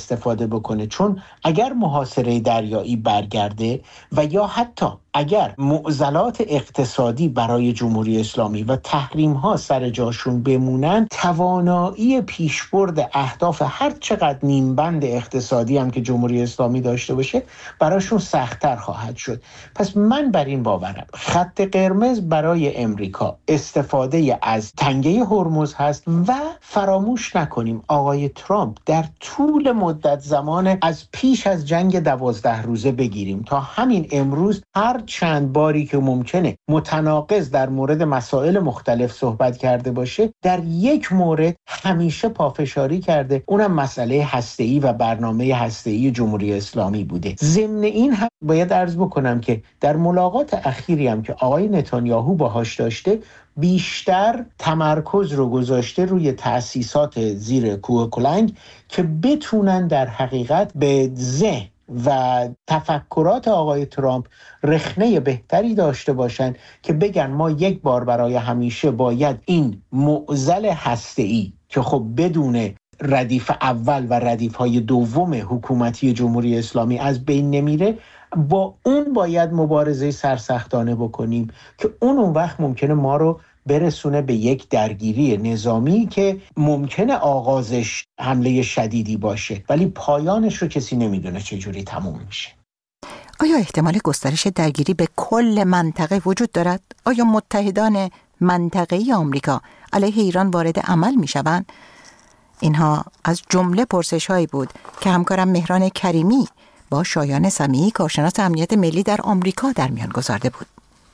استفاده بکنه، چون اگر محاصره دریایی برگرده و یا حتی اگر معضلات اقتصادی برای جمهوری اسلامی و تحریم‌ها سر جاشون بمونن، توانایی پیشبرد اهداف هر چقدر نیمبند اقتصادی هم که جمهوری اسلامی داشته باشه براشون سخت‌تر خواهد شد. پس من بر این باورم خط قرمز برای امریکا استفاده از تنگه هرمز هست و فراموش نکنیم آقای ترامپ در طول مدت زمان از پیش از جنگ 12 روزه بگیریم تا همین امروز هر چند باری که ممکنه متناقض در مورد مسائل مختلف صحبت کرده باشه، در یک مورد همیشه پافشاری کرده، اونم مسئله هسته‌ای و برنامه هسته‌ای جمهوری اسلامی بوده. ضمن این هم باید عرض بکنم که در ملاقات اخیری هم که آقای نتانیاهو باهاش داشته، بیشتر تمرکز رو گذاشته روی تأسیسات زیر کوه کلنگ که بتونن در حقیقت به ذهن و تفکرات آقای ترامپ رخنه بهتری داشته باشن که بگن ما یک بار برای همیشه باید این معضل هسته‌ای که خب بدون ردیف اول و ردیف‌های دوم حکومتی جمهوری اسلامی از بین نمیره، با اون باید مبارزه سرسختانه بکنیم که اون وقت ممکنه ما رو برسونه به یک درگیری نظامی که ممکنه آغازش حمله شدیدی باشه ولی پایانش رو کسی نمیدونه چجوری تموم میشه. آیا احتمال گسترش درگیری به کل منطقه وجود دارد؟ آیا متحدان منطقه‌ای آمریکا علیه ایران وارد عمل میشوند؟ اینها از جمله پرسش‌هایی بود که همکارم مهران کریمی با شایان سمیعی کارشناس امنیت ملی در آمریکا در میان گذارده بود.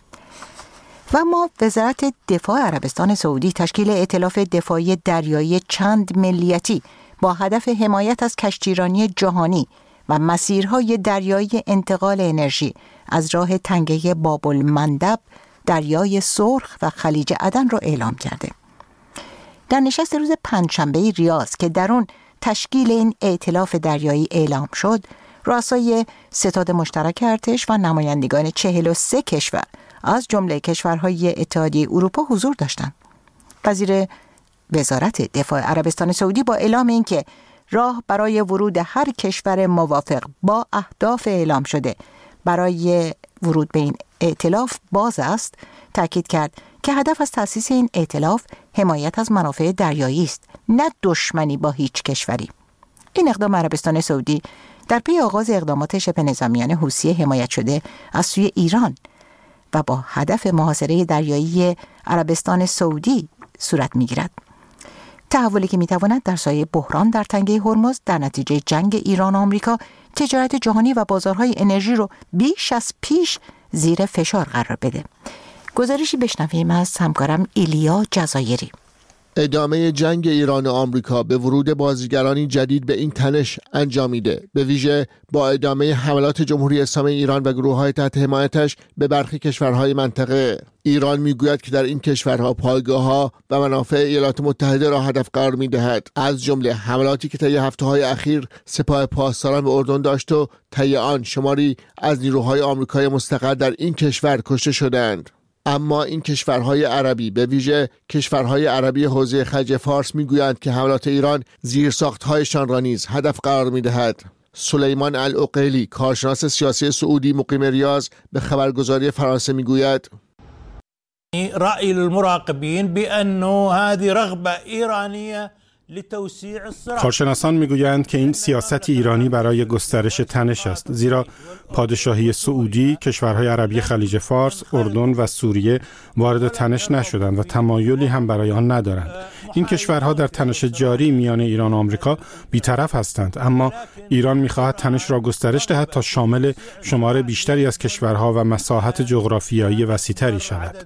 و ما وزارت دفاع عربستان سعودی تشکیل ائتلاف دفاعی دریایی چند ملیتی با هدف حمایت از کشتیرانی جهانی و مسیرهای دریایی انتقال انرژی از راه تنگه باب المندب، دریای سرخ و خلیج عدن را اعلام کرده. در نشست روز پنجشنبه ریاض که در اون تشکیل این ائتلاف دریایی اعلام شد، رؤسای ستاد مشترک ارتش و نمایندگان 43 کشور از جمله کشورهای اتحادیه اروپا حضور داشتند. وزیر وزارت دفاع عربستان سعودی با اعلام اینکه راه برای ورود هر کشور موافق با اهداف اعلام شده برای ورود به این ائتلاف باز است، تاکید کرد که هدف از تأسیس این ائتلاف حمایت از منافع دریایی است، نه دشمنی با هیچ کشوری. این اقدام عربستان سعودی در پی آغاز اقدامات شبه نظامیان حوثی حمایت شده از سوی ایران و با هدف محاصره دریایی عربستان سعودی صورت می‌گیرد. تحولی که می‌تواند در سایه بحران در تنگه هرمز در نتیجه جنگ ایران و آمریکا تجارت جهانی و بازارهای انرژی رو بیش از پیش زیر فشار قرار بده. گزارشی بشنویم از همکارم ایلیا جزایری. ادامه جنگ ایران و آمریکا به ورود بازیگرانی جدید به این تنش انجامیده، به ویژه با ادامه حملات جمهوری اسلامی ایران و گروه‌های تحت حمایتش به برخی کشورهای منطقه. ایران میگوید که در این کشورها پایگاه‌ها و منافع ایالات متحده را هدف قرار می‌دهد، از جمله حملاتی که طی هفته‌های اخیر سپاه پاسداران به اردن داشت و طی آن شماری از نیروهای آمریکایی مستقر در این کشور کشته شدند. اما این کشورهای عربی، به ویژه کشورهای عربی حوزه خلیج فارس، میگویند که حملات ایران زیرساخت‌هایشان را نیز هدف قرار می‌دهد. سلیمان العقیلی، کارشناس سیاسی سعودی مقیم ریاض، به خبرگزاری فرانسه میگوید: رأی المراقبین بأنه هذه رغبة ایرانیه لتوسيع الصراع. کارشناسان میگویند که این سیاست ایرانی برای گسترش تنش است، زیرا پادشاهی سعودی، کشورهای عربی خلیج فارس، اردن و سوریه وارد تنش نشدند و تمایلی هم برای آن ندارند. این کشورها در تنش جاری میان ایران و آمریکا بی‌طرف هستند، اما ایران می‌خواهد تنش را گسترش دهد تا شامل شمار بیشتری از کشورها و مساحت جغرافیایی وسیع‌تری شود.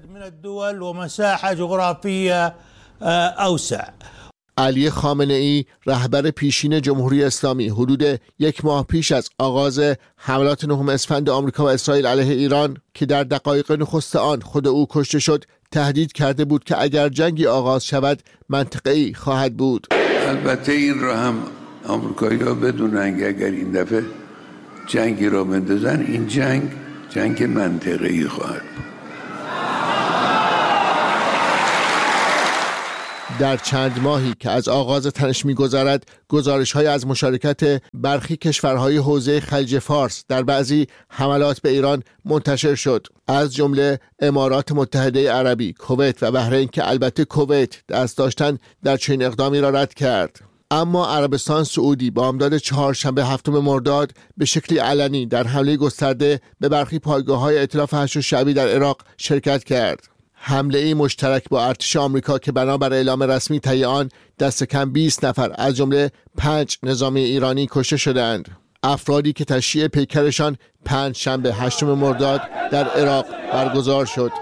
علی خامنه‌ای، رهبر پیشین جمهوری اسلامی، حدود یک ماه پیش از آغاز حملات 9 اسفند آمریکا و اسرائیل علیه ایران که در دقایق نخست آن خود او کشته شد، تهدید کرده بود که اگر جنگی آغاز شود منطقه‌ای خواهد بود. البته این را هم آمریکایی‌ها بدونن که اگر این دفعه جنگی را بندازن، این جنگ منطقه‌ای خواهد بود. در چند ماهی که از آغاز تنش می‌گذرد، گزارش‌های از مشارکت برخی کشورهای حوزه خلیج فارس در بعضی حملات به ایران منتشر شد، از جمله امارات متحده عربی، کویت و بحرین که البته کویت دست داشتن در چنین اقدامی را رد کرد. اما عربستان سعودی بامداد چهارشنبه هفتم مرداد به شکلی علنی در حمله گسترده به برخی پایگاه‌های ائتلاف هشت الشعبی در عراق شرکت کرد. حمله مشترک با ارتش آمریکا که بنابر اعلام رسمی طی آن دست کم 20 نفر از جمله 5 نظامی ایرانی کشته شدند. افرادی که تشییع پیکرشان پنجشنبه هشتم مرداد در عراق برگزار شد.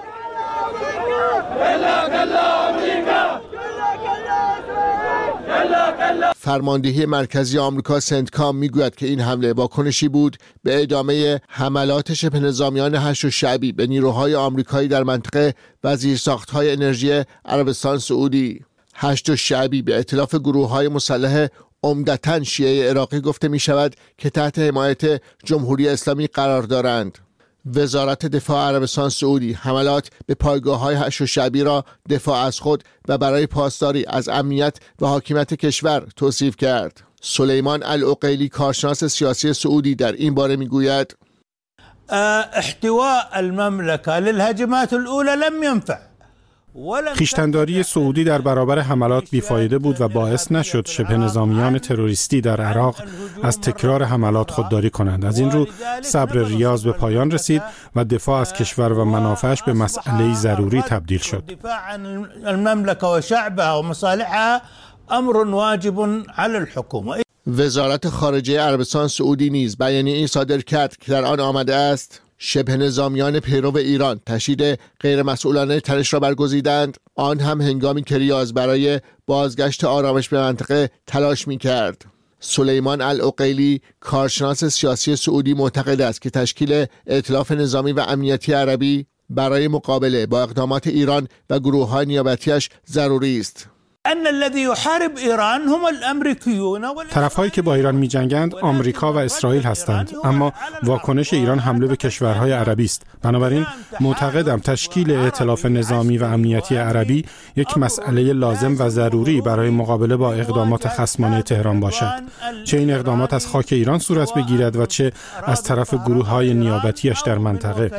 فرماندهی مرکزی آمریکا سنتکام میگوید که این حمله واکنشی بود به ادامه حملات شبه نظامیان هشت الشعبی به نیروهای آمریکایی در منطقه و زیرساخت‌های انرژی عربستان سعودی. هشت الشعبی به ائتلاف گروه‌های مسلح عمدتاً شیعه عراقی گفته می شود که تحت حمایت جمهوری اسلامی قرار دارند. وزارت دفاع عربستان سعودی حملات به پایگاه‌های هشت الشعبی را دفاع از خود و برای پاسداری از امنیت و حاکمیت کشور توصیف کرد. سلیمان العقیلی کارشناس سیاسی سعودی در این باره میگوید احتواء المملكة للهجمات الأولى لم ينفع. خویشتن‌داری سعودی در برابر حملات بیفایده بود و باعث نشد شبه نظامیان تروریستی در عراق از تکرار حملات خودداری کنند. از این رو صبر ریاض به پایان رسید و دفاع از کشور و منافعش به مسئله ضروری تبدیل شد. دفاع عن المملكة وشعبها ومصالحها امر واجب على الحكومة. وزارت خارجه عربستان سعودی نیز بیانیه‌ای صادر کرد که در آن آمده است شبه نظامیان پیرو ایران تشدید غیرمسئولانه تنش را برگزیدند، آن هم هنگامی که ریاض برای بازگشت آرامش به منطقه تلاش می‌کرد. سلیمان العقیلی کارشناس سیاسی سعودی معتقد است که تشکیل ائتلاف نظامی و امنیتی عربی برای مقابله با اقدامات ایران و گروه‌های نیابتی‌اش ضروری است. ان الذي يحارب ایران هم الامریکیون. طرف‌هایی که با ایران می‌جنگند آمریکا و اسرائیل هستند، اما واکنش ایران حمله به کشورهای عربی است. بنابراین معتقدم تشکیل ائتلاف نظامی و امنیتی عربی یک مسئله لازم و ضروری برای مقابله با اقدامات خصمانه تهران باشد، چه این اقدامات از خاک ایران صورت بگیرد و چه از طرف گروه‌های نیابتی‌اش در منطقه.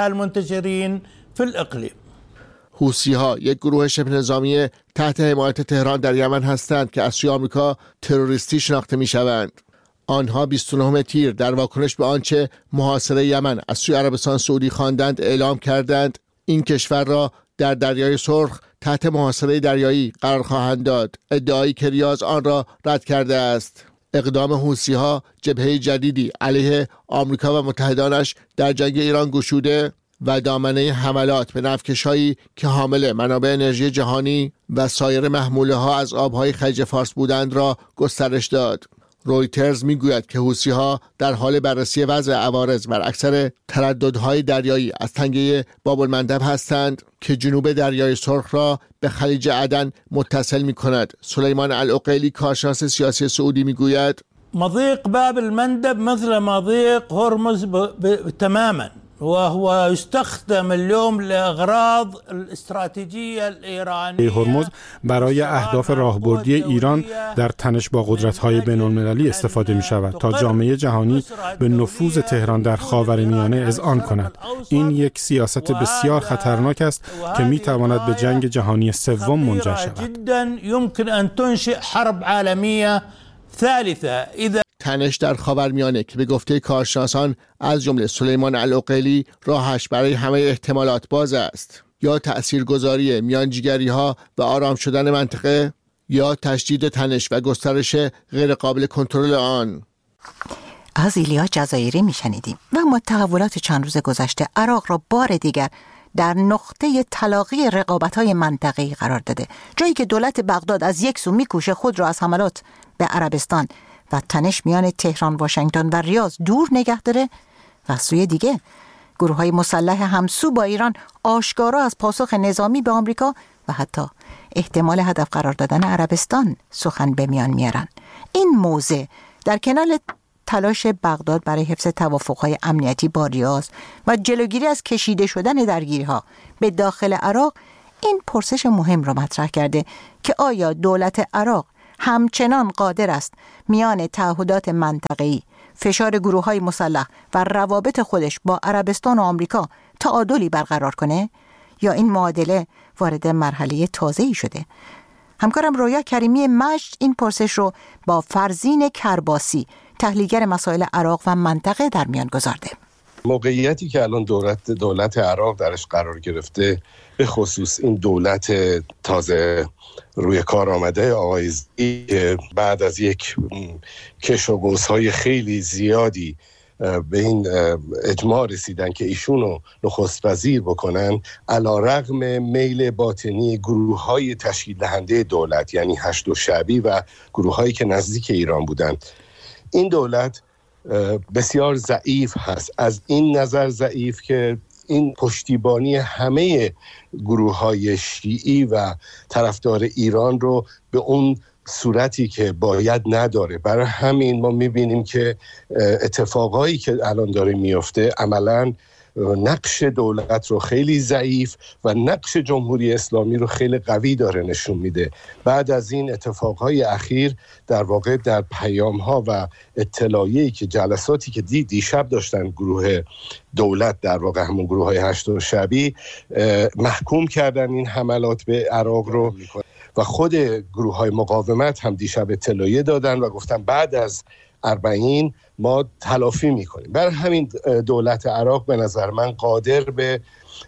حوثی‌ها یک گروه شبه نظامی تحت حمایت تهران در یمن هستند که از سوی آمریکا تروریستی شناخته می‌شوند. آنها 29 تیر در واکنش به آنچه محاصره یمن از سوی عربستان سعودی خواندند اعلام کردند این کشور را در دریای سرخ تحت محاصره دریایی قرار خواهند داد، ادعایی که ریاض آن را رد کرده است. اقدام حوثی‌ها جبهه جدیدی علیه آمریکا و متحدانش در جنگ ایران گشوده و دامنه حملات به نفتکش‌هایی که حامل منابع انرژی جهانی و سایر محموله‌ها از آب‌های خلیج فارس بودند را گسترش داد. رویترز میگوید که حوثی‌ها در حال بررسی وضع عوارض بر اکثر ترددهای دریایی از تنگه باب‌المندب هستند که جنوب دریای سرخ را به خلیج عدن متصل می‌کند. سلیمان العقیلی کارشناس سیاسی سعودی میگوید مضيق باب المندب مثل مضيق هرمز تماما وهو يستخدم اليوم لأغراض الاستراتيجية الإيرانية. هرمز برای اهداف راهبردی ایران در تنش با قدرت‌های بین‌المللی استفاده می‌شود تا جامعه جهانی به نفوذ تهران در خاورمیانه اذعان کند. این یک سیاست بسیار خطرناک است که می‌تواند به جنگ جهانی سوم منجر شود. جداً يمكن أن تنشئ حرب عالمية ثالثة إذا تنش در خاورمیانه که به گفته کارشناسان از جمله سلیمان العقیلی راهش برای همه احتمالات باز است، یا تأثیرگذاری میانجیگری‌ها و آرام شدن منطقه یا تشدید تنش و گسترش غیر قابل کنترل آن. از ایلیا جزایری میشنیدیم و اما تحولات چند روز گذشته عراق را بار دیگر در نقطه تلاقی رقابت‌های منطقه‌ای قرار داده، جایی که دولت بغداد از یک سو میکوشه خود را از حملات به عربستان و تنش میان تهران، واشنگتن و ریاض دور نگه داره و از سوی دیگه گروه‌های مسلح همسو با ایران آشکارا از پاسخ نظامی به آمریکا و حتی احتمال هدف قرار دادن عربستان سخن به میان میارن. این موضع در کنار تلاش بغداد برای حفظ توافق‌های امنیتی با ریاض و جلوگیری از کشیده شدن درگیری‌ها به داخل عراق این پرسش مهم را مطرح کرده که آیا دولت عراق همچنان قادر است میان تعهدات منطقه‌ای، فشار گروه‌های مسلح و روابط خودش با عربستان و آمریکا تعادلی برقرار کنه یا این معادله وارد مرحله تازه‌ای شده؟ همکارم رویا کریمی مجد این پرسش رو با فرزین کرباسی، تحلیلگر مسائل عراق و منطقه، در میان گذارده. موقعیتی که الان دولت عراق درش قرار گرفته، به خصوص این دولت تازه روی کار آمده آقای زئی که بعد از یک کش و قوس‌های خیلی زیادی به این اجماع رسیدن که ایشونو نخست وزیر بکنن، علیرغم میل باطنی گروه‌های تشکیل دهنده دولت، یعنی هشت شعبی و گروه‌هایی که نزدیک ایران بودند. این دولت بسیار ضعیف هست، از این نظر ضعیف که این پشتیبانی همه گروه‌های شیعی و طرفدار ایران رو به اون صورتی که باید نداره. برای همین ما می‌بینیم که اتفاقایی که الان داره میفته عملاً نقش دولت رو خیلی ضعیف و نقش جمهوری اسلامی رو خیلی قوی داره نشون میده. بعد از این اتفاقهای اخیر در واقع در پیام‌ها و اطلاعیه‌ای که جلساتی که دیشب داشتن گروه دولت، در واقع همون گروه‌های هشت شعبی، محکوم کردن این حملات به عراق رو و خود گروه‌های مقاومت هم دیشب اطلاعیه دادن و گفتن بعد از 40 ما تلافی میکنیم. برای همین دولت عراق به نظر من قادر به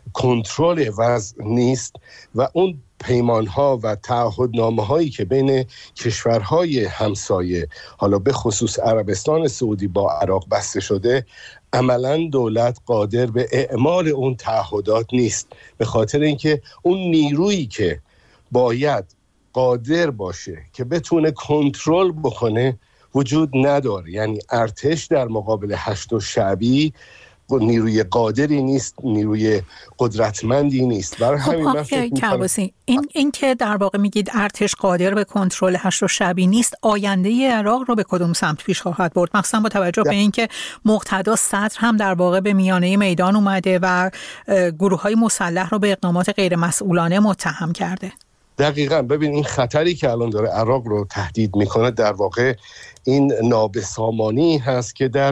کنترل وضع نیست و اون پیمانها و تعهدنامه هایی که بین کشورهای همسایه، حالا به خصوص عربستان سعودی با عراق بسته شده، عملاً دولت قادر به اعمال اون تعهدات نیست، به خاطر اینکه اون نیرویی که باید قادر باشه که بتونه کنترل بکنه وجود نداره. یعنی ارتش در مقابل هشت شعبی نیروی قادری نیست، نیروی قدرتمندی نیست. برای همین من فکر می‌کنم این که در واقع میگید ارتش قادر به کنترل هشت شعبی نیست، آینده عراق رو به کدوم سمت پیش خواهد برد؟ مثلا با توجه به اینکه مقتدا صدر هم در واقع به میانه میدان اومده و گروه‌های مسلح رو به اقدامات غیر مسئولانه متهم کرده. دقیقاً. ببین این خطری که الان داره عراق رو تهدید میکنه در واقع این نابسامانی هست که در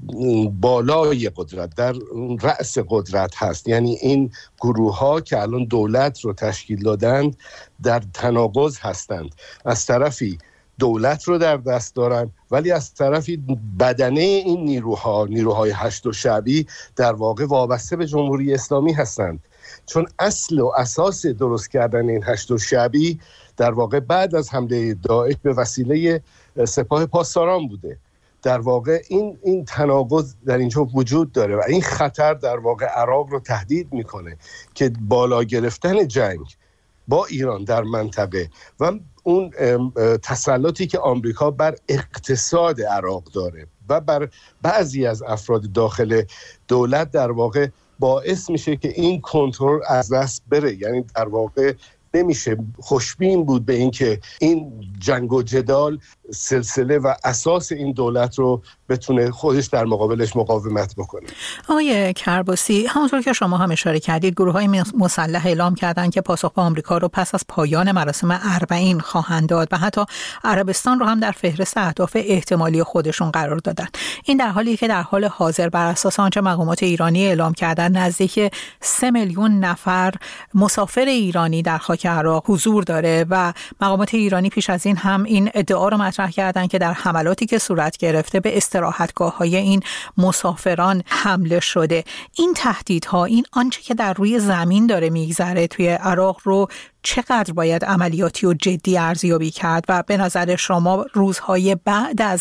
بالای قدرت، در رأس قدرت هست. یعنی این گروه ها که الان دولت رو تشکیل دادند در تناقض هستند. از طرفی دولت رو در دست دارن ولی از طرفی بدنه این نیروهای هشت شعبی در واقع وابسته به جمهوری اسلامی هستند، چون اصل و اساس درست کردن این هشت شعبی در واقع بعد از حمله داعش به وسیله سپاه پاسداران بوده. در واقع این تناقض در اینجا وجود داره و این خطر در واقع عراق رو تهدید میکنه که بالا گرفتن جنگ با ایران در منطقه و اون تسلطی که آمریکا بر اقتصاد عراق داره و بر بعضی از افراد داخل دولت در واقع باعث میشه که این کنترل از دست بره. یعنی در واقع نمیشه خوشبین بود به اینکه این جنگ و جدال سلسله و اساس این دولت رو بتونه خودش در مقابلش مقاومت بکنه. آقای کرباسی، همونطور که شما هم اشاره کردید، گروه‌های مسلح اعلام کردند که پاسخ به آمریکا رو پس از پایان مراسم 40 خواهند داد و حتی عربستان رو هم در فهرست اهداف احتمالی خودشون قرار دادن. این در حالی که در حال حاضر بر اساس آنچه مقامات ایرانی اعلام کردن نزدیک 3 میلیون نفر مسافر ایرانی در خاک عراق حضور داره و مقامات ایرانی پیش از این هم این ادعا رو مطرح کردن که در حملاتی که صورت گرفته به استراحتگاه‌های این مسافران حمله شده. این تهدیدها، این آنچه که در روی زمین داره میگذره توی عراق رو چقدر باید عملیاتی و جدی ارزیابی کرد و به نظر شما روزهای بعد از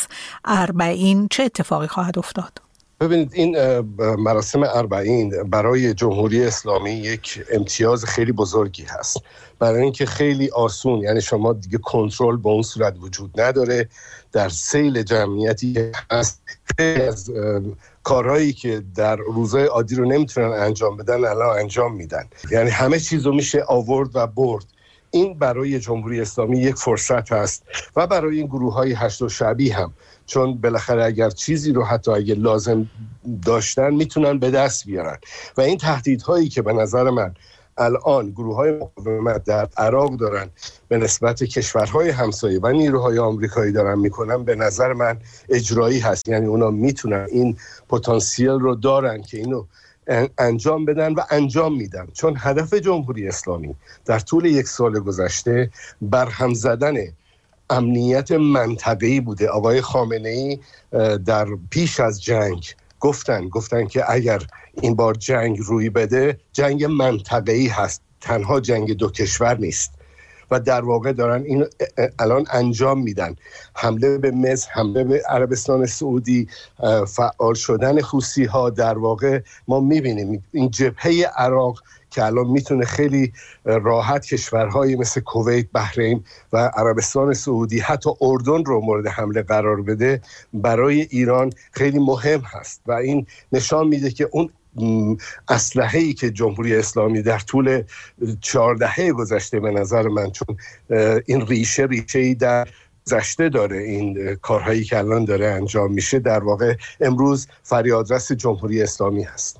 40 چه اتفاقی خواهد افتاد؟ ببینید این مراسم 40 برای جمهوری اسلامی یک امتیاز خیلی بزرگی هست، برای اینکه خیلی آسون، یعنی شما دیگه کنترل به اون صورت وجود نداره. در سیل جمعیتی هست، خیلی از کارهایی که در روزهای عادی رو نمیتونن انجام بدن الان انجام میدن، یعنی همه چیز رو میشه آورد و برد. این برای جمهوری اسلامی یک فرصت هست و برای این گروه‌های هشت شعبی هم، چون بالاخره اگر چیزی رو حتی اگه لازم داشتن میتونن به دست بیارن و این تهدیدهایی که به نظر من الان گروه‌های مقاومت در عراق دارن به نسبت کشورهای همسایه و نیروهای آمریکایی دارن میکنن، به نظر من اجرایی هست. یعنی اونا میتونن، این پتانسیل رو دارن که اینو انجام بدن و انجام میدن، چون هدف جمهوری اسلامی در طول 1 سال گذشته برهم زدن امنیت منطقه‌ای بوده. آقای خامنه‌ای در پیش از جنگ گفتن که اگر این بار جنگ روی بده، جنگ منطقه‌ای هست، تنها جنگ 2 کشور نیست و در واقع دارن این الان انجام میدن. حمله به مصر، حمله به عربستان سعودی، فعال شدن حوثی‌ها، در واقع ما میبینیم این جبهه عراق که الان میتونه خیلی راحت کشورهای مثل کویت، بحرین و عربستان سعودی، حتی اردن رو مورد حمله قرار بده، برای ایران خیلی مهم هست و این نشان میده که اون اسلحه‌ای که جمهوری اسلامی در طول 4 دهه گذشته، به نظر من، چون این ریشه‌ای در گذشته داره، این کارهایی که الان داره انجام میشه، در واقع امروز فریادرس جمهوری اسلامی هست.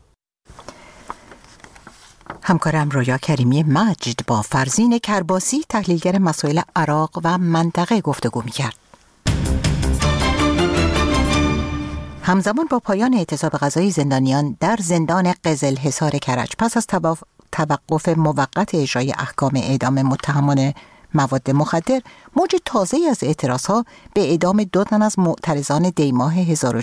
همکارم رویا کریمی مجد با فرزین کرباسی، تحلیلگر مسائل عراق و منطقه، گفتگو می‌کرد. همزمان با پایان اعتصاب غذایی زندانیان در زندان قزلحصار کرج پس از توقف موقت اجرای احکام اعدام متهمان مواد مخدر، موج تازه‌ای از اعتراضها به اعدام 2 تن از معترضان دیماه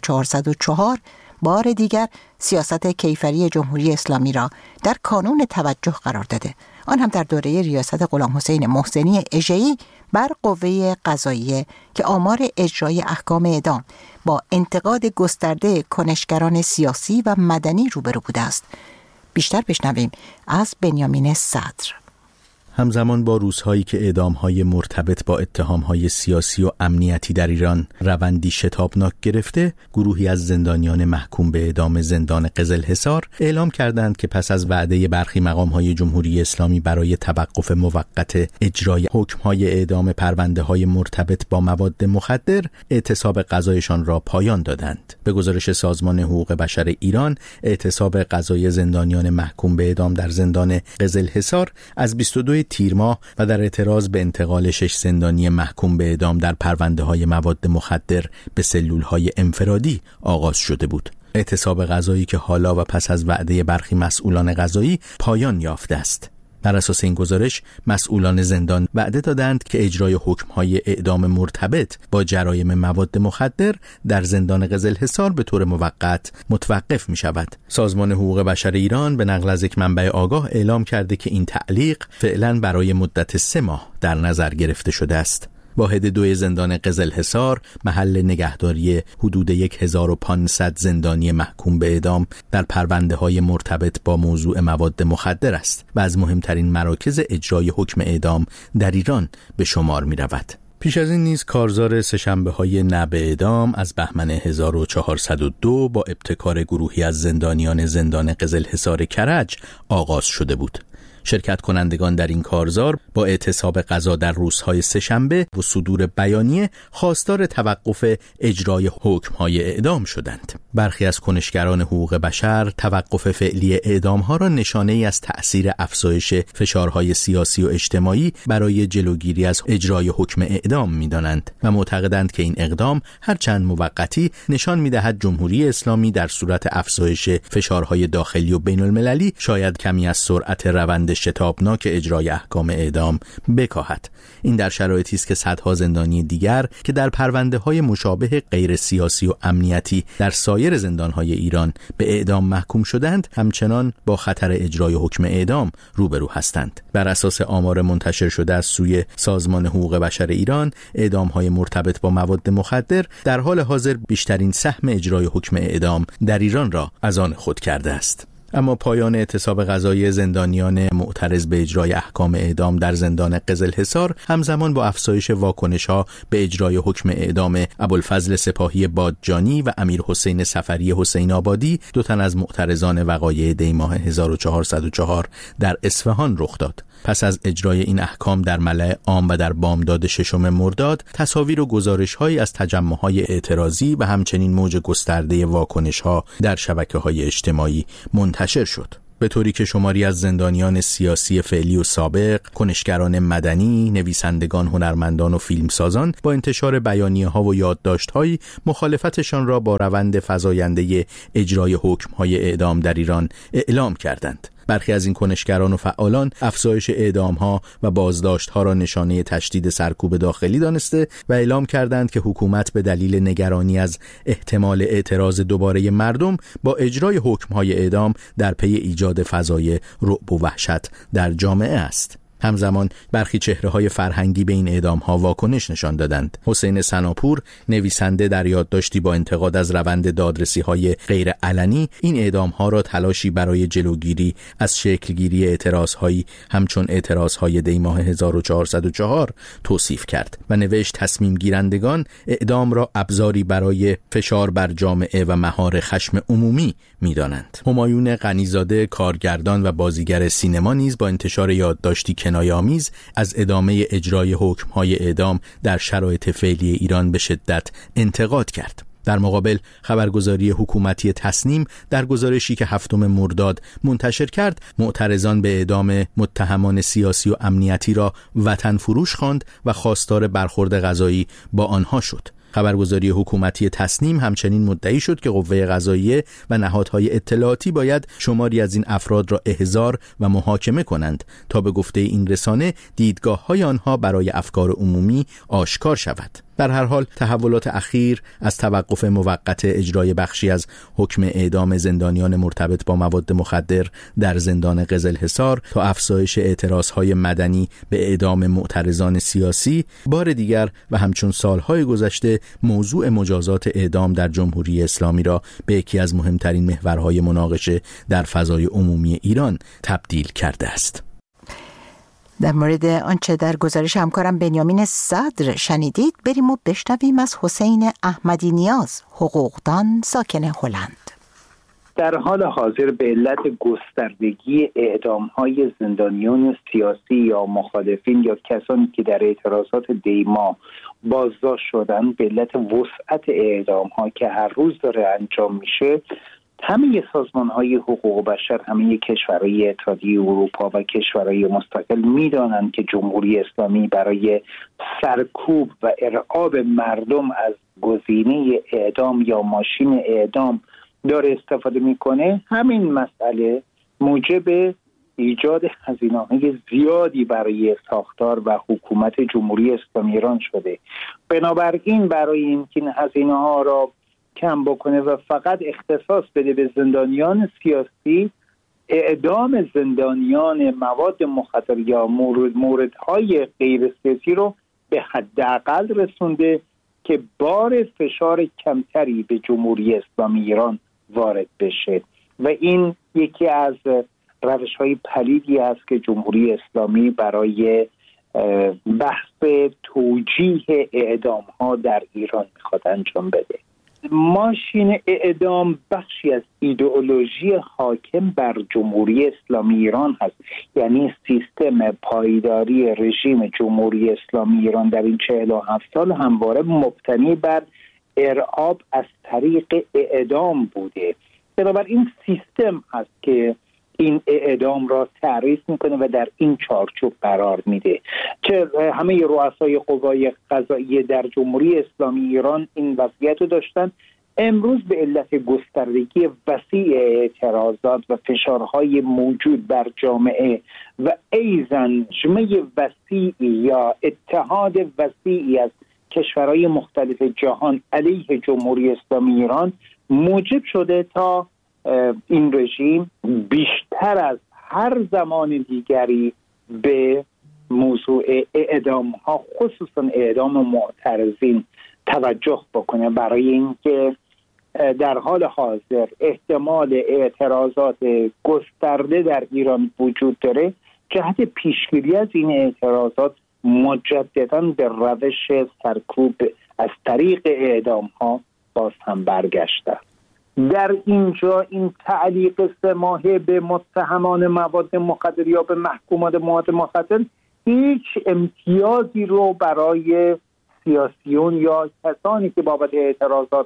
1404 بار دیگر سیاست کیفری جمهوری اسلامی را در کانون توجه قرار داده، آن هم در دوره ریاست غلامحسین محسنی اژه‌ای بر قوه قضاییه که آمار اجرای احکام اعدام با انتقاد گسترده کنشگران سیاسی و مدنی روبرو بوده است. بیشتر بشنویم از بنیامین صدر. همزمان با روزهایی که اعدام‌های مرتبط با اتهام‌های سیاسی و امنیتی در ایران روندی شتابناک گرفته، گروهی از زندانیان محکوم به اعدام زندان قزلحصار اعلام کردند که پس از وعده برخی مقام‌های جمهوری اسلامی برای توقف موقت اجرای حکم‌های اعدام پرونده‌های مرتبط با مواد مخدر، اعتصاب قضایشان را پایان دادند. به گزارش سازمان حقوق بشر ایران، اعتصاب قضایی زندانیان محکوم به اعدام در زندان قزلحصار از 22 تیر ماه و در اعتراض به انتقال 6 زندانی محکوم به اعدام در پرونده‌های مواد مخدر به سلول‌های انفرادی آغاز شده بود. اعتصاب قضایی که حالا و پس از وعده برخی مسئولان قضایی پایان یافته است. بر اساس این گزارش، مسئولان زندان وعده دادند که اجرای حکم‌های اعدام مرتبط با جرایم مواد مخدر در زندان قزلحصار به طور موقت متوقف می‌شود. سازمان حقوق بشر ایران به نقل از یک منبع آگاه اعلام کرده که این تعلیق فعلاً برای مدت 3 ماه در نظر گرفته شده است. واحد 2 زندان قزلحصار محل نگهداری حدود 1500 زندانی محکوم به اعدام در پرونده‌های مرتبط با موضوع مواد مخدر است و از مهمترین مراکز اجرای حکم اعدام در ایران به شمار می‌رود. پیش از این نیز کارزار سه‌شنبه‌های نه به اعدام از بهمن 1402 با ابتکار گروهی از زندانیان زندان قزلحصار کرج آغاز شده بود. شرکت کنندگان در این کارزار با اعتصاب قضا در روزهای سه‌شنبه و صدور بیانیه خواستار توقف اجرای حکم‌های اعدام شدند. برخی از کنشگران حقوق بشر توقف فعلی اعدام‌ها را نشانه‌ای از تأثیر افزایش فشارهای سیاسی و اجتماعی برای جلوگیری از اجرای حکم اعدام می‌دانند و معتقدند که این اقدام هرچند موقتی نشان می‌دهد جمهوری اسلامی در صورت افزایش فشارهای داخلی و بین‌المللی شاید کمی از سرعت روند شتابناک اجرای احکام اعدام بکاهد. این در شرایطی است که صدها زندانی دیگر که در پرونده‌های مشابه غیر سیاسی و امنیتی در سایر زندان‌های ایران به اعدام محکوم شدند، همچنان با خطر اجرای حکم اعدام روبرو هستند. بر اساس آمار منتشر شده از سوی سازمان حقوق بشر ایران، اعدام‌های مرتبط با مواد مخدر در حال حاضر بیشترین سهم اجرای حکم اعدام در ایران را از آن خود کرده است. اما پایان اعتصاب قضایی زندانیان معترض به اجرای احکام اعدام در زندان قزلحصار همزمان با افزایش واکنش‌ها به اجرای حکم اعدام ابوالفضل سپاهی بادجانی و امیر حسین صفری حسین آبادی، 2 تن از معترضان وقایع دیماه 1404 در اصفهان رخ داد. پس از اجرای این احکام در ملأ عام و در بامداد 6 مرداد، تصاویر و گزارش‌هایی از تجمع‌های اعتراضی و همچنین موج گسترده واکنش‌ها در شبکه‌های اجتماعی منتشر شد. به طوری که شماری از زندانیان سیاسی فعلی و سابق، کنشگران مدنی، نویسندگان، هنرمندان و فیلمسازان با انتشار بیانیه‌ها و یادداشت‌هایی مخالفتشان را با روند فزاینده اجرای حکم‌های اعدام در ایران اعلام کردند. برخی از این کنشگران و فعالان افزایش اعدام‌ها و بازداشت‌ها را نشانه تشدید سرکوب داخلی دانسته و اعلام کردند که حکومت به دلیل نگرانی از احتمال اعتراض دوباره مردم با اجرای حکم‌های اعدام در پی ایجاد فضای رعب و وحشت در جامعه است. همزمان برخی چهره‌های فرهنگی به این اعدام‌ها واکنش نشان دادند. حسین سناپور، نویسنده، در یادداشتی با انتقاد از روند دادرسی‌های غیر علنی این اعدام‌ها را تلاشی برای جلوگیری از شکلگیری اعتراض‌هایی همچون اعتراض‌های دی ماه 1404 توصیف کرد و نوشت تصمیم گیرندگان اعدام را ابزاری برای فشار بر جامعه و مهار خشم عمومی می‌دانند. همایون غنیزاده، کارگردان و بازیگر سینما نیز با انتشار یادداشتی کنایه‌آمیز از ادامه اجرای حکم‌های اعدام در شرایط فعلی ایران به شدت انتقاد کرد. در مقابل خبرگزاری حکومتی تصنیم در گزارشی که 7 مرداد منتشر کرد، معترضان به اعدام متهمان سیاسی و امنیتی را وطن فروش خواند و خواستار برخورد قضایی با آنها شد. خبرگزاری حکومتی تصنیم همچنین مدعی شد که قوه قضاییه و نهادهای اطلاعاتی باید شماری از این افراد را احضار و محاکمه کنند تا به گفته این رسانه دیدگاه‌های آنها برای افکار عمومی آشکار شود. در هر حال تحولات اخیر از توقف موقت اجرای بخشی از حکم اعدام زندانیان مرتبط با مواد مخدر در زندان قزلحصار تا افزایش اعتراضهای مدنی به اعدام معترضان سیاسی، بار دیگر و همچون سالهای گذشته موضوع مجازات اعدام در جمهوری اسلامی را به یکی از مهمترین محورهای مناقشه در فضای عمومی ایران تبدیل کرده است. در مورد آنچه در گزارش همکارم بنیامین صدر شنیدید، بریم و بشنویم از حسین احمدی نیاز، حقوقدان ساکن هلند. در حال حاضر به علت گستردگی اعدام‌های زندانیان سیاسی یا مخالفین یا کسانی که در اعتراضات دیما بازداشت شدن، به علت وسعت اعدام‌ها که هر روز داره انجام میشه، همه سازمان‌های حقوق بشر، همه کشورهای اتحادیه اروپا و کشورهای مستقل می‌دانند که جمهوری اسلامی برای سرکوب و ارعاب مردم از گزینه اعدام یا ماشین اعدام داره استفاده میکنه. همین مسئله موجب ایجاد هزینه‌های زیادی برای ساختار و حکومت جمهوری اسلامی ایران شده. بنابراین برای اینکه این هزینه‌ها را کم بکنه و فقط اختصاص بده به زندانیان سیاسی، اعدام زندانیان مواد مخدر یا موردهای غیر سیاسی رو به حداقل رسونده که بار فشار کمتری به جمهوری اسلامی ایران وارد بشه و این یکی از روش‌های پلیدی است که جمهوری اسلامی برای بحث توجیه اعدام‌ها در ایران می‌خواد انجام بده. ماشین اعدام بخشی از ایدئولوژی حاکم بر جمهوری اسلامی ایران هست، یعنی سیستم پایداری رژیم جمهوری اسلامی ایران در این 47 سال همواره مبتنی بر ارعاب از طریق اعدام بوده. بنابراین سیستم هست که این اعدام را تعریف میکنه و در این چارچوب قرار میده. چه همه رؤسای قوای قضاییه در جمهوری اسلامی ایران این وضعیت رو داشتن. امروز به علت گستردگی وسیع اعتراضات و فشارهای موجود بر جامعه و ایزن جمعی وسیعی یا اتحاد وسیعی از کشورهای مختلف جهان علیه جمهوری اسلامی ایران موجب شده تا این رژیم بیشتر از هر زمان دیگری به موضوع اعدام ها، خصوصا اعدام معترضین، توجه بکنه، برای اینکه در حال حاضر احتمال اعتراضات گسترده در ایران وجود داره. جهت پیشگیری از این اعتراضات مجدداً به روش سرکوب از طریق اعدام ها باز هم برگشته. در اینجا این تعلیق 3 ماهه به متهمان مواد مخدر یا به محکومان مواد مخدر هیچ امتیازی رو برای سیاسیون یا کسانی که بابت اعتراضات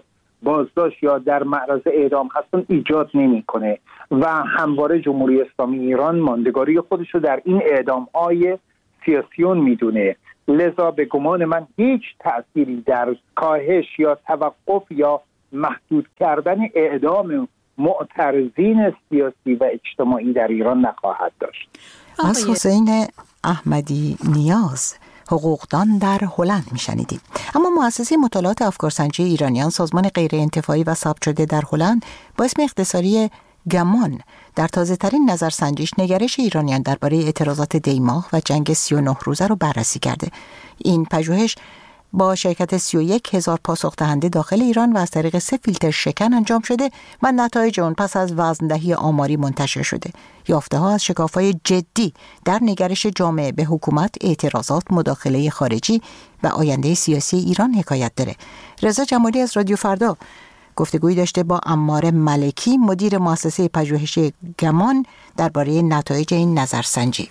بازداشت یا در معرض اعدام هستن ایجاد نمیکنه و همواره جمهوری اسلامی ایران ماندگاری خودش رو در این اعدام‌های سیاسیون میدونه. لذا به گمان من هیچ تأثیری در کاهش یا توقف یا محدود کردن اعدام معترضین سیاسی و اجتماعی در ایران نخواهد داشت. از حسین احمدی نیاز، حقوقدان در هلند میشنیدیم. اما مؤسسه مطالعات افکارسنجی ایرانیان، سازمان غیر انتفاعی و ثبت شده در هلند، با اسم اختصاری گمان، در تازه ترین نظرسنجیش نگرش ایرانیان درباره اعتراضات دیماه و جنگ 39 روزه رو بررسی کرده. این پژوهش با شرکت 31,000 پاسخ دهنده داخل ایران و از طریق 3 فیلتر شکن انجام شده و نتایج اون پس از وزندهی آماری منتشر شده. یافته ها از شکاف‌های جدی در نگرش جامعه به حکومت، اعتراضات، مداخله خارجی و آینده سیاسی ایران حکایت داره. رضا جمالی از رادیو فردا گفتگویی داشته با عمار ملکی، مدیر مؤسسه پژوهشی گمان، درباره نتایج این نظرسنجی.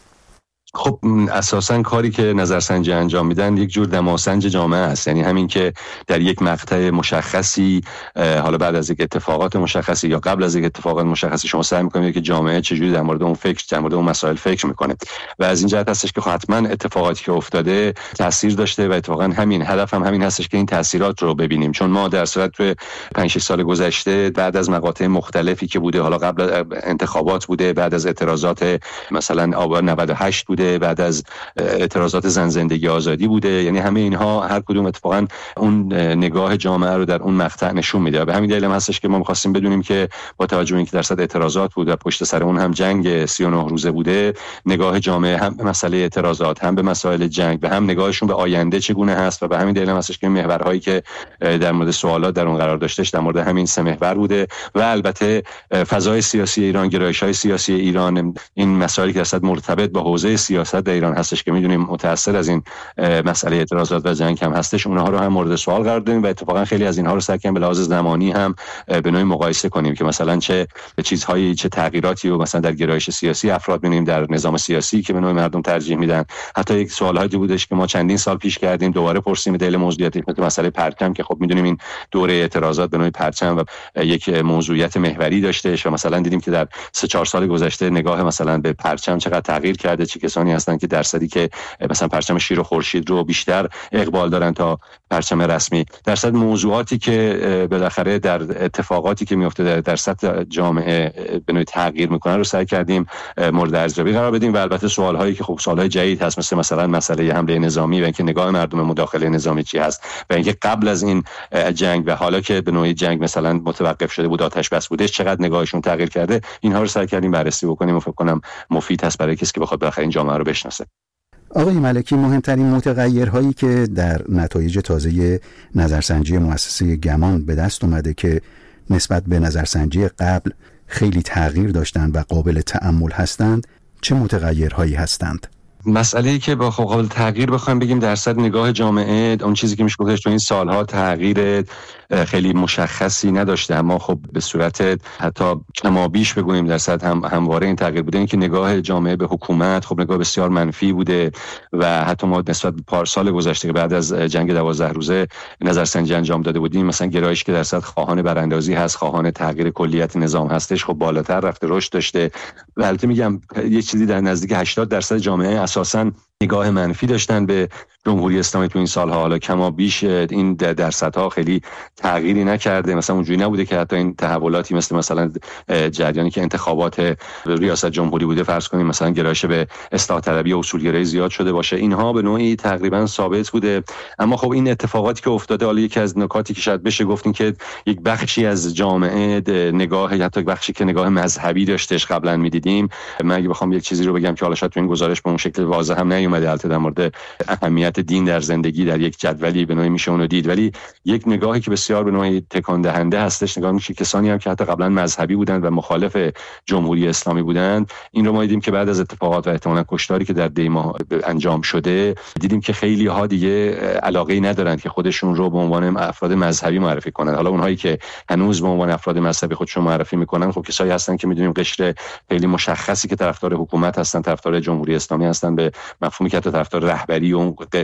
خب اساساً کاری که نظرسنجی انجام میدن یک جور دماسنج جامعه است، یعنی همین که در یک مقطع مشخصی، حالا بعد از یک اتفاقات مشخصی یا قبل از یک اتفاقات مشخصی، شما سعی می‌کنید که جامعه چجوری در مورد اون در مورد اون مسائل فکر میکنه و از این جهت هستش که حتما اتفاقاتی که افتاده تاثیر داشته و اتفاقاً همین هدف هم همین هستش که این تاثیرات رو ببینیم، چون ما در صورت تو 5-6 سال گذشته بعد از مقاطع مختلفی که بوده، حالا قبل انتخابات بوده، بعد از اعتراضات مثلا آبان 98 بوده، بعد از اعتراضات زن زندگی آزادی بوده، یعنی همه اینها هر کدوم اتفاقا اون نگاه جامعه رو در اون مقطع نشون میده. به همین دلیل هم هستش که ما می‌خواستیم بدونیم که با توجه به اینکه درصد اعتراضات بود و پشت سر اون هم جنگ 39 روزه بوده، نگاه جامعه هم به مسئله اعتراضات، هم به مسائل جنگ و هم نگاهشون به آینده چگونه هست و به همین دلیل هم هستش که محورهایی که در مورد سوالات در اون قرار داشتش در مورد همین 3 محور بوده و البته فضای سیاسی ایران، گرایش‌های سیاسی ایران، این مسائلی که درصد مرتبط با حوزه سیاست در ایران هستش که میدونیم متأثر از این مسئله اعتراضات و جنگ هم هستش، اونها رو هم مورد سوال قرار دادیم و اتفاقا خیلی از اینها رو سعی کردیم به لحاظ زمانی هم به نوعی مقایسه کنیم که مثلا چه چیزهایی، چه تغییراتی و مثلا در گرایش سیاسی افراد می‌بینیم، در نظام سیاسی که به نوعی مردم ترجیح میدن. حتی یک سوالایی بودش که ما چندین سال پیش کردیم، دوباره پرسیم دلیل موضوعیتی مثل مسئله پرچم که خب میدونیم این دوره اعتراضات به نوعی پرچم و یک موضوعیت محوری داشته و مثلا دیدیم که در 3-4 سال گذشته نگاه مثلا به پرچم چقدر تغییر کرده، چه کسانی هستن که درصدی که مثلا پرچم شیر و خورشید رو بیشتر اقبال دارن تا پرچم رسمی. درصد موضوعاتی که بالاخره در اتفاقاتی که میفته در سطح جامعه به نوعی تغییر میکنن رو سعی کردیم مورد ارزیابی قرار بدیم و البته سوالهایی که خب سوالهای جدید هست مثلا مسئله حمله نظامی و اینکه نگاه مردم مداخله نظامی چی هست و اینکه قبل از این جنگ و حالا که به نوعی جنگ مثلا متوقف شده بود، آتش بس بوده، چقدر نگاهشون تغییر کرده. اینها رو سعی کردیم بررسی بکنیم و فکر کنم مفید هست برای کسی که بخواد بالاخره این جامعه رو بشناسه. آقای ملکی، مهمترین متغیرهایی که در نتایج تازه نظرسنجی مؤسسه گمان به دست اومده که نسبت به نظرسنجی قبل خیلی تغییر داشتند و قابل تأمل هستند، چه متغیرهایی هستند؟ مسئله‌ای که با قابل تغییر بخوایم بگیم درصد نگاه جامعه، اون چیزی که میشه گفتش تو این سالها تغییر خیلی مشخصی نداشته، اما خب به صورت حتی کمابیش بگوییم درصد همواره این تغییر بوده، این که نگاه جامعه به حکومت خب نگاه بسیار منفی بوده و حتی ما نسبت به پارسال گذشته که بعد از جنگ 12 روزه نظرسنجی انجام داده بودیم، مثلا گرایش که درصد خواهان براندازی هست، خواهان تغییر کلیت نظام هستش، خب بالاتر رفته، رشد داشته و البته میگم یه چیزی در نزدیک 80% جامعه اساساً نگاه منفی داشتن به جمهوری اسلامی تو این سالها. حالا کما بیش این درصدها خیلی تغییری نکرده، مثلا اونجوری نبوده که حتی این تحولاتی مثلا جریانی که انتخابات ریاست جمهوری بوده فرض کنیم مثلا گرایش به اصلاح طلبی و اصولگرایی زیاد شده باشه، اینها به نوعی تقریبا ثابت بوده. اما خب این اتفاقاتی که افتاده، حالا یکی از نکاتی که شاید بشه گفتین که یک بخشی از جامعه نگاه، حتی بخشی که نگاه مذهبی داشتش قبلا می‌دیدیم، من اگه بخوام یک چیزی رو بگم که حالا شاید تو این گزارش به اون شکل واضح هم نیومده، البته در مورد اهمیت دین در زندگی در یک جدولی به نوعی میشه اونو دید، ولی یک نگاهی که بسیار به نوعی تکان دهنده هستش، نگاه میشه کسانی هم که حتی قبلا مذهبی بودند و مخالف جمهوری اسلامی بودند، این رو ما دیدیم که بعد از اتفاقات و احتمالاً کشتاری که در دیما انجام شده، دیدیم که خیلی ها دیگه علاقه‌ای ندارند که خودشون رو به عنوان افراد مذهبی معرفی کنند. حالا اونهایی که هنوز به عنوان افراد مذهبی خودشون معرفی میکنن، خب کسایی هستن که میدونیم قشر خیلی مشخصی که طرفدار حکومت هستن، طرفدار جمهوری اسلامی هستن، به مفهومی که طرفدار رهبری و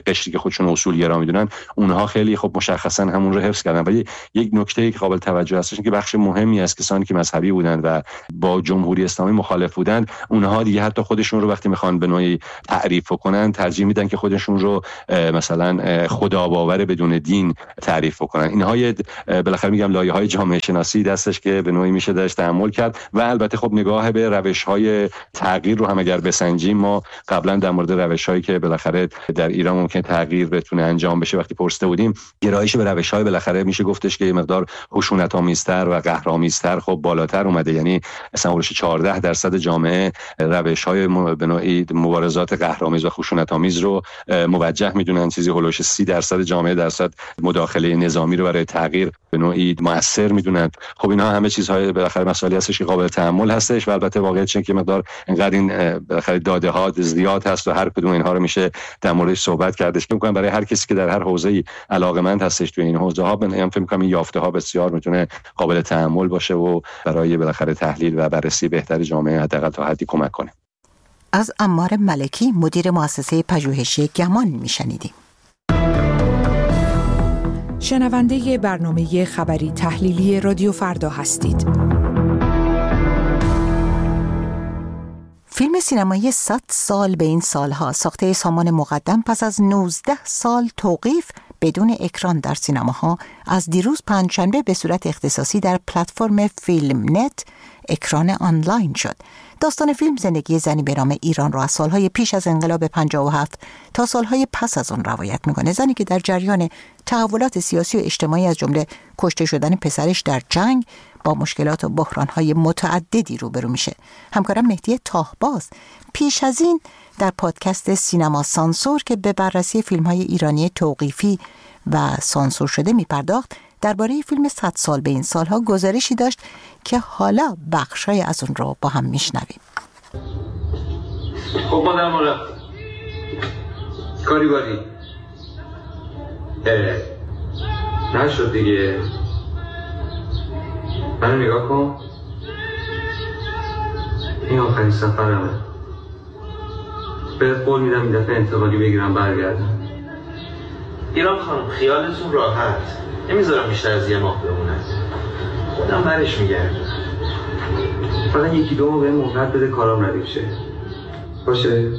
قشری که خودشون اصولگرا میدونن، اونها خیلی خب مشخصا همون رو حفظ کردن. ولی یک نکته که قابل توجه هستش که بخش مهمی از کسانی که مذهبی بودن و با جمهوری اسلامی مخالف بودن، اونها دیگه حتی خودشون رو وقتی میخوان به نوعی تعریف کنن ترجیح میدن که خودشون رو مثلا خدا باور بدون دین تعریف کنن. اینها بالاخره میگم لایه‌های جامعه شناسی دستش که به نوعی میشه درش تحمل کرد. و البته خب نگاه به روش‌های تغییر رو هم اگر بسنجیم، ما قبلا در مورد روش‌هایی که بالاخره در ایران ممکن تغییر بتونه انجام بشه وقتی پرسیده بودیم، گرایش به روش‌های بالاخره میشه گفتش که یه مقدار خشونت‌آمیزتر و قهرآمیزتر خب بالاتر اومده. یعنی مثلا 14% جامعه روش‌های به نوعی مبارزات قهرآمیز و خشونت‌آمیز رو موجه میدونن، چیزی هولوش 30% جامعه درصد مداخله نظامی رو برای تغییر به نوعی مؤثر میدونن. خب اینها همه چیزهای بالاخره مسائلی هستش که قابل تحمل هستش و البته واقعیتش اینه که مقدار اینقدر این بالاخره داده ها زیاد هست و هر کدوم اینها رو میشه در موردش صحبت کردش. فکر می‌کنم برای هر کسی که در هر حوزه‌ای علاقه‌مند هستش تو این حوزه‌ها، من فکر می‌کنم این یافته‌ها بسیار میتونه قابل تحمل باشه و برای بالاخره تحلیل و بررسی بهتر جامعه حداقل تا حدی کمک کنه. از عمار ملکی، مدیر مؤسسه پژوهشی گمان میشنیدیم. شنونده برنامه خبری تحلیلی رادیو فردا هستید. فیلم سینمایی 100 سال به این سالها ساخته سامان مقدم پس از 19 سال توقیف بدون اکران در سینماها از دیروز پنجشنبه به صورت اختصاصی در پلتفرم فیلم نت اکران آنلاین شد. داستان فیلم زندگی زنی به نام ایران را از سالهای پیش از انقلاب 57 تا سالهای پس از آن روایت می‌کنه. زنی که در جریان تحولات سیاسی و اجتماعی از جمله کشته شدن پسرش در جنگ با مشکلات و بحران‌های متعددی روبرو میشه. همکارم مهدی تاهباز پیش از این در پادکست سینما سانسور که به بررسی فیلم‌های ایرانی توقیفی و سانسور شده می‌پرداخت، درباره فیلم 100 سال به این سالها گزارشی داشت که حالا بخشای از اون رو با هم میشنویم. خب ما در مورد کاری باری نشد دیگه. منو نگاه کن، این آخرین سفرمه. بهت قول میدم این دفعه انتقالی بگیرم برگردم. ایران خانم خیالتون راحت، نمیذارم بیشتر از یه ماه بمونه. خودم برش میگردم. فقط یکی دو ماه به مهلت بده کارام ردیف شه. باشه؟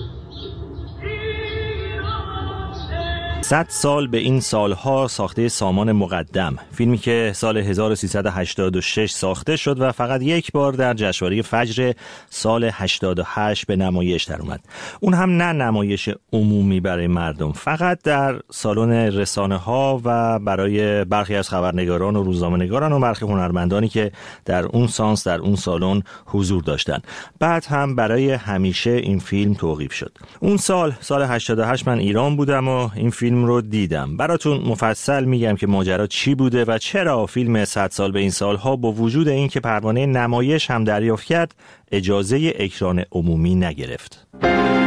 100 سال به این سالها ساخته سامان مقدم، فیلمی که سال 1386 ساخته شد و فقط یک بار در جشنواره فجر سال 88 به نمایش در اومد. اون هم نه نمایش عمومی برای مردم، فقط در سالن رسانه ها و برای برخی از خبرنگاران و روزنامه‌نگاران و برخی هنرمندانی که در اون سانس در اون سالن حضور داشتن. بعد هم برای همیشه این فیلم توقیف شد. اون سال 88 من ایران بودم و این فیلم رو دیدم. براتون مفصل میگم که ماجرا چی بوده و چرا فیلم 100 سال به این سالها با وجود این که پروانه نمایش هم دریافت کرد اجازه اکران عمومی نگرفت.